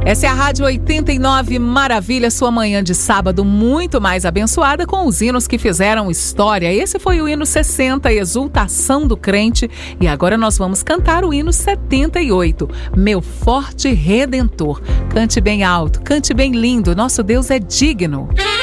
Essa é a Rádio 89 Maravilha, sua manhã de sábado muito mais abençoada com os hinos que fizeram história. Esse foi o hino 60, Exultação do Crente. E agora nós vamos cantar o hino 78, Meu Forte Redentor. Cante bem alto, cante bem lindo, nosso Deus é digno.